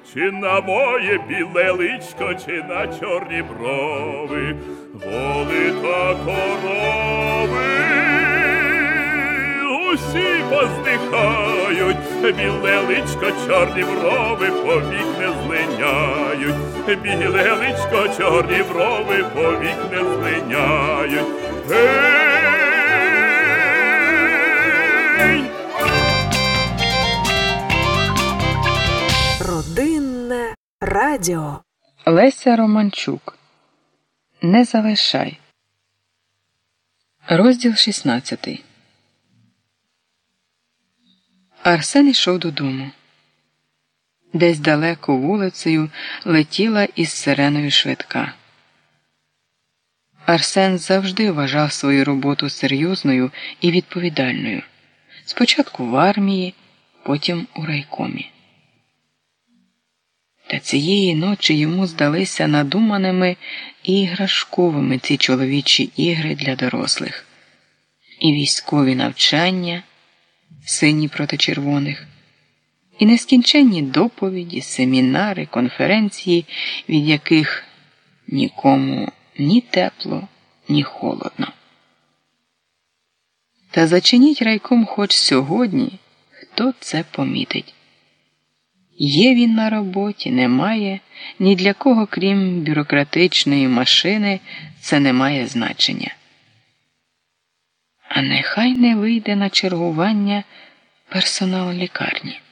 Чи на моє біле личко, чи на чорні брови, воли та корови, усі поздихають, біле личко, чорні брови, повік не злиняють, біле личко, чорні брови, повік не злиняють. Родинне радіо. Леся Романчук. Не залишай. Розділ 16. Арсен йшов додому. Десь далеко вулицею летіла із сиреною швидка. Арсен завжди вважав свою роботу серйозною і відповідальною. Спочатку в армії, потім у райкомі. Та цієї ночі йому здалися надуманими і іграшковими ці чоловічі ігри для дорослих. І військові навчання, сині проти червоних, і нескінченні доповіді, семінари, конференції, від яких нікому ні тепло, ні холодно. Та зачиніть райком хоч сьогодні, хто це помітить. Є він на роботі, немає, ні для кого, крім бюрократичної машини, це не має значення. А нехай не вийде на чергування персонал лікарні.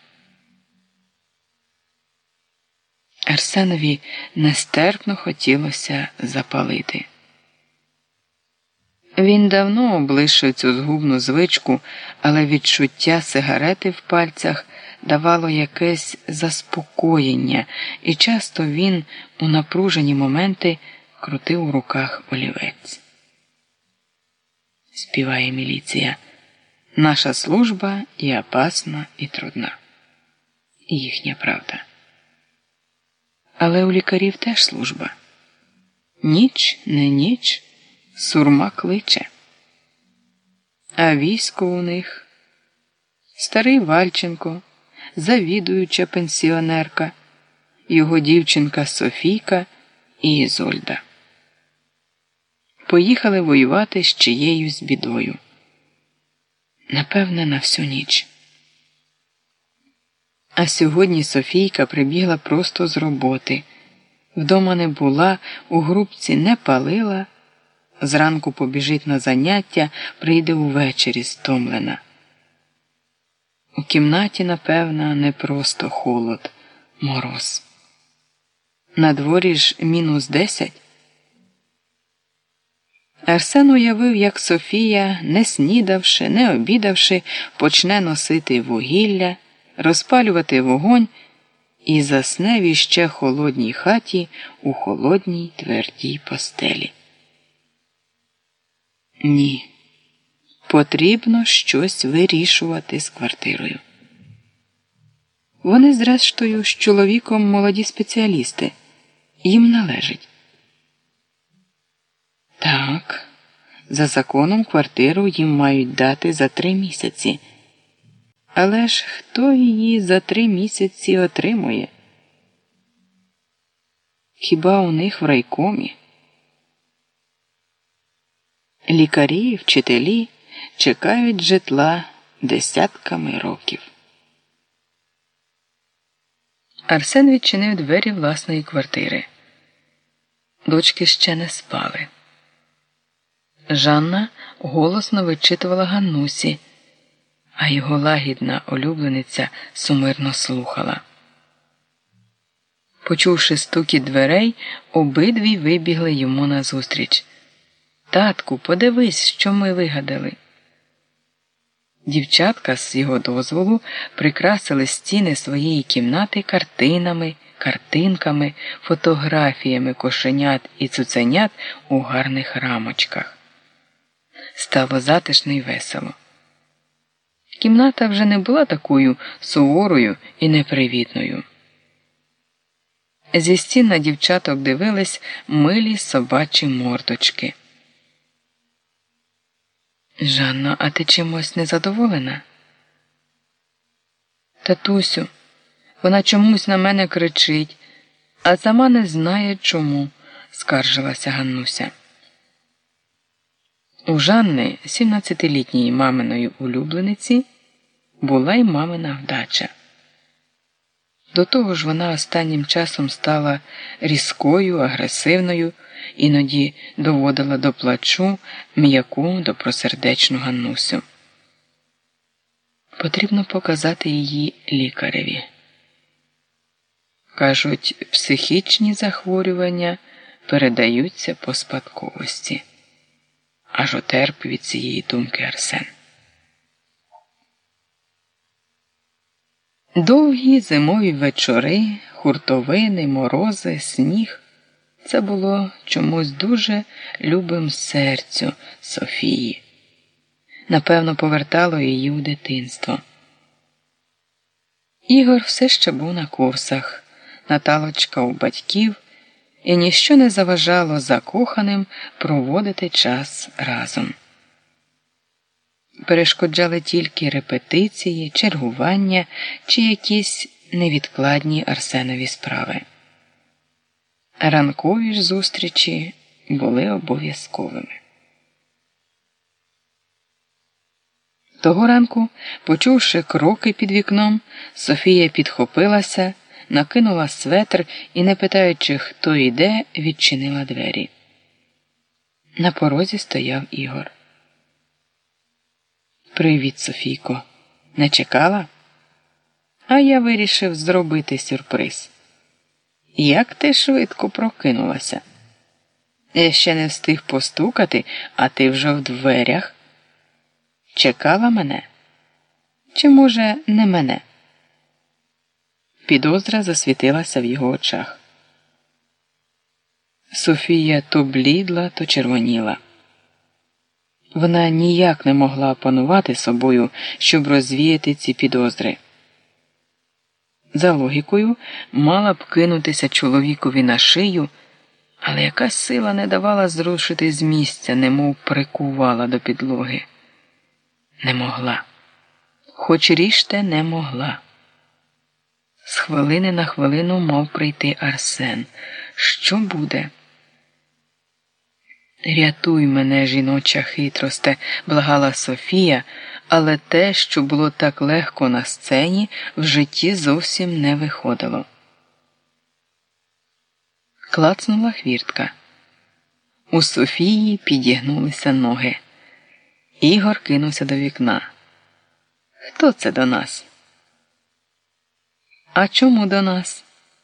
Арсенові нестерпно хотілося запалити. Він давно облишив цю згубну звичку, але відчуття сигарети в пальцях давало якесь заспокоєння, і часто він у напружені моменти крутив у руках олівець. Співає міліція. Наша служба і опасна, і трудна. І їхня правда. Але у лікарів теж служба. Ніч, не ніч, сурма кличе. А військо у них старий Вальченко, завідуюча пенсіонерка, його дівчинка Софійка і Ізольда. Поїхали воювати з чиєюсь бідою. Напевне, на всю ніч. А сьогодні Софійка прибігла просто з роботи. Вдома не була, у грубці не палила, зранку побіжить на заняття, прийде увечері стомлена. У кімнаті, напевно, не просто холод, мороз. На дворі ж -10. Арсен уявив, як Софія, не снідавши, не обідавши, почне носити вугілля, розпалювати вогонь і засне в іще холодній хаті у холодній твердій постелі. Ні. Потрібно щось вирішувати з квартирою. Вони, зрештою, з чоловіком молоді спеціалісти. Їм належить. Так, за законом квартиру їм мають дати за 3 місяці. Але ж хто її за 3 місяці отримує? Хіба у них в райкомі? Лікарі, вчителі чекають житла десятками років. Арсен відчинив двері власної квартири. Дочки ще не спали. Жанна голосно вичитувала Ганнусі, а його лагідна улюблениця сумирно слухала. Почувши стукіт дверей, обидві вибігли йому назустріч. «Татку, подивись, що ми вигадали». Дівчатка, з його дозволу, прикрасили стіни своєї кімнати картинами, картинками, фотографіями кошенят і цуценят у гарних рамочках. Стало затишно й весело. Кімната вже не була такою суворою і непривітною. Зі стін на дівчаток дивились милі собачі мордочки. «Жанно, а ти чимось незадоволена?» «Татусю, Вона чомусь на мене кричить, а сама не знає чому, скаржилася Ганнуся. У Жанни, 17-літньої маминої улюблениці, була й мамина вдача. До того ж вона останнім часом стала різкою, агресивною, іноді доводила до плачу м'яку, добросердечну Ганнусю. Потрібно показати її лікареві. Кажуть, психічні захворювання передаються по спадковості. Аж отерп від цієї думки Арсен. Довгі зимові вечори, хуртовини, морози, сніг – це було чомусь дуже любим серцю Софії. Напевно, повертало її у дитинство. Ігор все ще був на курсах, Наталочка у батьків, і ніщо не заважало закоханим проводити час разом. Перешкоджали тільки репетиції, чергування чи якісь невідкладні Арсенові справи. Ранкові ж зустрічі були обов'язковими. Того ранку, почувши кроки під вікном, Софія підхопилася, накинула светр і, не питаючи, хто йде, відчинила двері. На порозі стояв Ігор. «Привіт, Софійко. Не чекала? А я вирішив зробити сюрприз. Як ти швидко прокинулася? Я ще не встиг постукати, а ти вже в дверях. Чекала мене? Чи, може, не мене?» Підозра засвітилася в його очах. Софія то блідла, то червоніла. Вона ніяк не могла опанувати собою, щоб розвіяти ці підозри. За логікою, мала б кинутися чоловікові на шию, але якась сила не давала зрушити з місця, немов прикувала до підлоги. Не могла. Хоч ріжте, не могла. З хвилини на хвилину мав прийти Арсен. Що буде? «Рятуй мене, жіноча хитросте», – благала Софія, але те, що було так легко на сцені, в житті зовсім не виходило. Клацнула хвіртка. У Софії підігнулися ноги. Ігор кинувся до вікна. «Хто це до нас?» «А чому до нас?»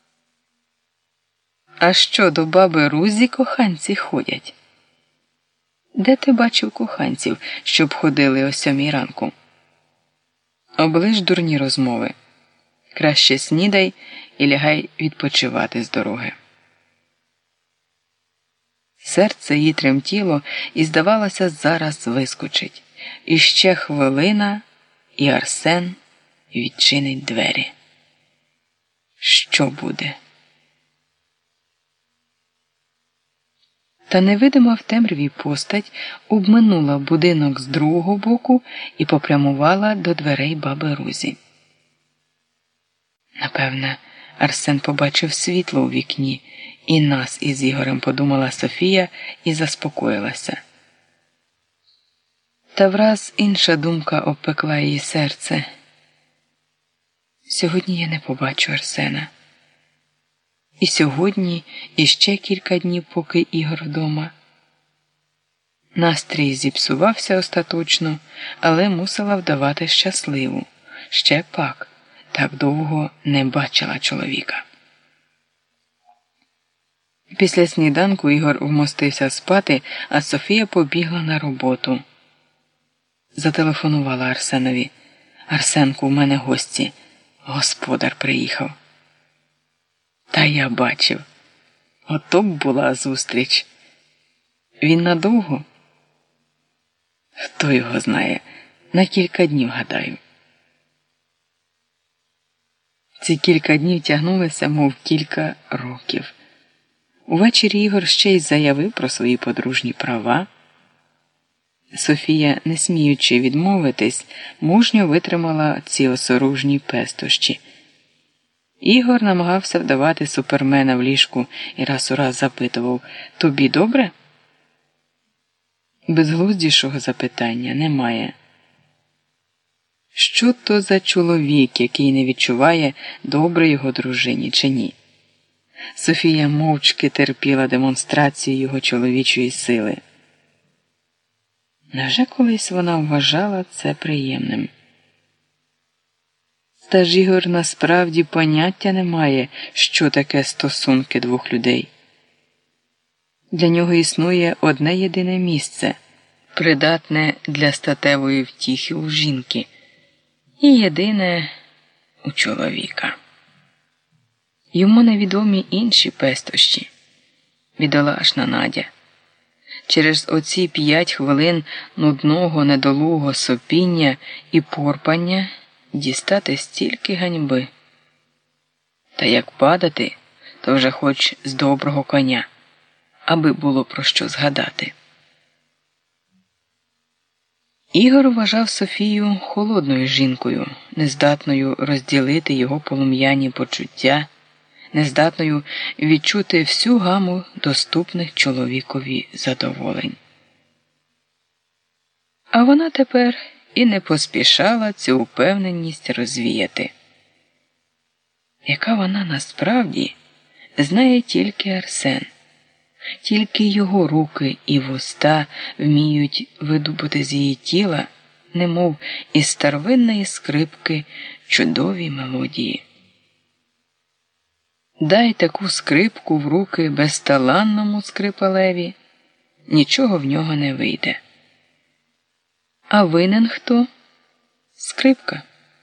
«А що, до баби Рузі коханці ходять?» «Де ти бачив коханців, щоб ходили о 7 ранку?» «Оближ дурні розмови. Краще снідай і лягай відпочивати з дороги». Серце її тремтіло і, здавалося, зараз вискочить. І ще хвилина, і Арсен відчинить двері. Що буде? Та невидима в темряві постать обминула будинок з другого боку і попрямувала до дверей баби Рузі. Напевне, Арсен побачив світло у вікні, і нас із Ігорем, подумала Софія і заспокоїлася. Та враз інша думка обпекла її серце. Сьогодні я не побачу Арсена. І сьогодні, і ще кілька днів, поки Ігор вдома. Настрій зіпсувався остаточно, але мусила вдавати щасливу. Ще пак, так довго не бачила чоловіка. Після сніданку Ігор вмостився спати, а Софія побігла на роботу. Зателефонувала Арсенові. «Арсенку, у мене гості. Господар приїхав». «Та я бачив. Ото б була зустріч. Він надовго?» «Хто його знає. На кілька днів, гадаю». Ці кілька днів тягнулися, мов кілька років. Увечері Ігор ще й заявив про свої подружні права. Софія, не сміючи відмовитись, мужньо витримала ці осоружні пестощі. Ігор намагався вдавати супермена в ліжку і раз у раз запитував: «Тобі добре?» Безглуздішого запитання немає. Що то за чоловік, який не відчуває, добре його дружині чи ні? Софія мовчки терпіла демонстрацію його чоловічої сили. Невже колись вона вважала це приємним? Та ж Ігор насправді поняття не має, що таке стосунки двох людей. Для нього існує одне єдине місце, придатне для статевої втіхи у жінки, і єдине у чоловіка. Йому невідомі інші пестощі. Бідолашна Надя. Через оці 5 хвилин нудного недолугого сопіння і порпання дістати стільки ганьби. Та як падати, то вже хоч з доброго коня, аби було про що згадати. Ігор вважав Софію холодною жінкою, нездатною розділити його полум'яні почуття, нездатною відчути всю гаму доступних чоловікові задоволень. А вона тепер і не поспішала цю упевненість розвіяти. Яка вона насправді, знає тільки Арсен. Тільки його руки і вуста вміють видобути з її тіла, немов із старовинної скрипки, чудові мелодії. Дай таку скрипку в руки безталанному скрипалеві, нічого в нього не вийде. А винен хто? Скрипка.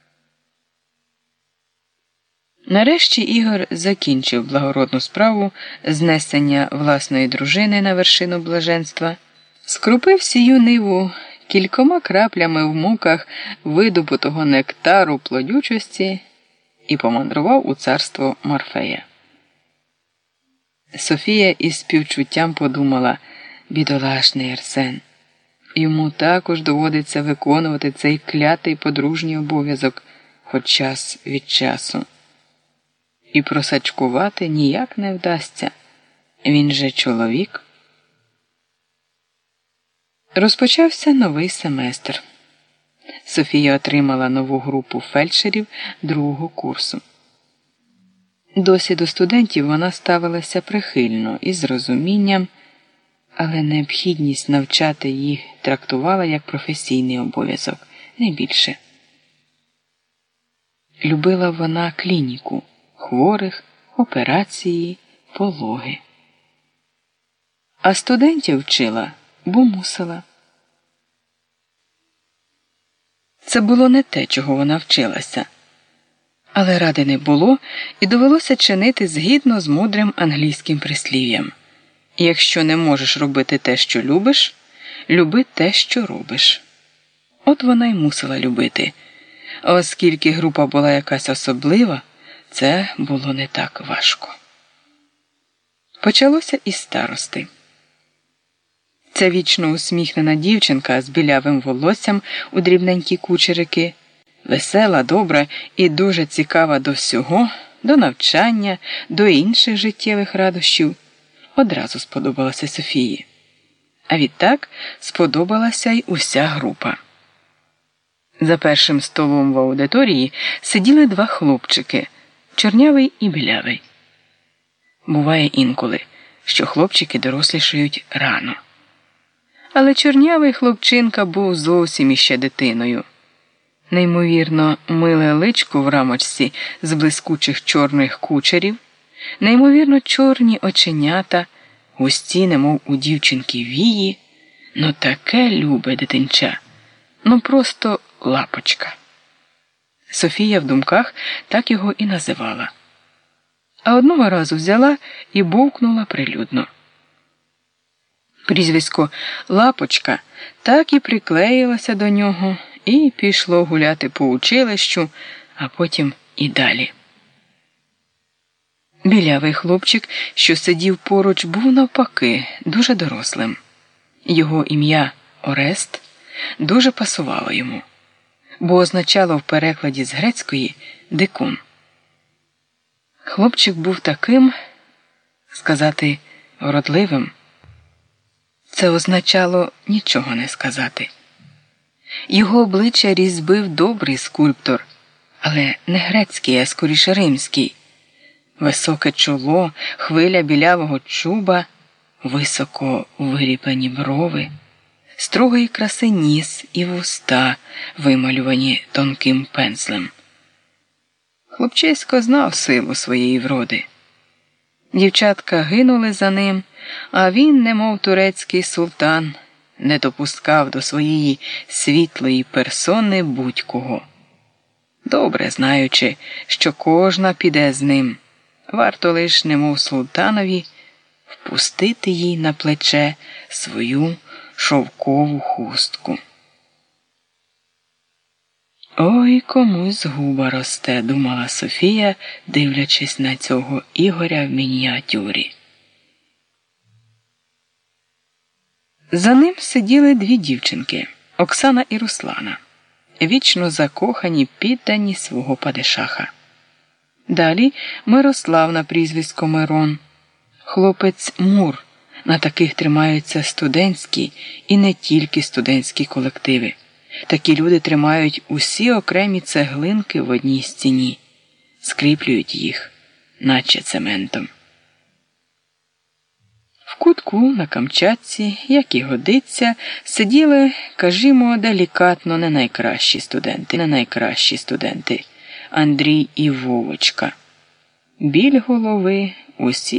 Нарешті Ігор закінчив благородну справу знесення власної дружини на вершину блаженства, скрупив сію ниву кількома краплями в муках видобутого нектару плодючості і помандрував у царство Морфея. Софія із співчуттям подумала: бідолашний Арсен. Йому також доводиться виконувати цей клятий подружній обов'язок хоч час від часу. І просачкувати ніяк не вдасться. Він же чоловік. Розпочався новий семестр. Софія отримала нову групу фельдшерів 2-го курсу. Досі до студентів вона ставилася прихильно і з розумінням, але необхідність навчати їх трактувала як професійний обов'язок, не більше. Любила вона клініку, хворих, операції, пологи. А студентів вчила, бо мусила. Це було не те, чого вона вчилася. Але ради не було, і довелося чинити згідно з мудрим англійським прислів'ям. Якщо не можеш робити те, що любиш, люби те, що робиш. От вона й мусила любити. А оскільки група була якась особлива, це було не так важко. Почалося із старости. Ця вічно усміхнена дівчинка з білявим волоссям у дрібненькі кучерики, весела, добра і дуже цікава до всього, до навчання, до інших життєвих радощів, одразу сподобалася Софії. А відтак сподобалася й уся група. За першим столом в аудиторії сиділи 2 хлопчики – чорнявий і білявий. Буває інколи, що хлопчики дорослішають рано. Але чорнявий хлопчинка був зовсім іще дитиною. Неймовірно миле личко в рамочці з блискучих чорних кучерів, неймовірно чорні оченята, густі, немов у дівчинки вії, ну таке любе дитинча, ну просто лапочка. Софія в думках так його і називала. А одного разу взяла і бовкнула прилюдно. Прізвисько «Лапочка» так і приклеїлося до нього і пішло гуляти по училищу, а потім і далі. Білявий хлопчик, що сидів поруч, був навпаки дуже дорослим. Його ім'я Орест дуже пасувало йому, бо означало в перекладі з грецької «дикун». Хлопчик був таким, сказати, вродливим. Це означало нічого не сказати. Його обличчя різьбив добрий скульптор, але не грецький, а скоріше римський. Високе чоло, хвиля білявого чуба, високо виріпані брови, строгої краси ніс і вуста, вималювані тонким пензлем. Хлопчисько знав силу своєї вроди. Дівчатка гинули за ним, а він, немов турецький султан, не допускав до своєї світлої персони будь-кого. Добре знаючи, що кожна піде з ним, варто лиш, немов султанові, впустити їй на плече свою шовкову хустку. «Ой, комусь губа росте», – думала Софія, дивлячись на цього Ігоря в мініатюрі. За ним сиділи дві дівчинки – Оксана і Руслана, вічно закохані, піддані свого падишаха. Далі Мирослав на прізвисько Мирон, хлопець Мур. На таких тримаються студентські і не тільки студентські колективи. Такі люди тримають усі окремі цеглинки в одній стіні, скріплюють їх, наче цементом. В кутку на Камчатці, як і годиться, сиділи, кажімо, делікатно не найкращі студенти Андрій і Вовочка. Біль голови усі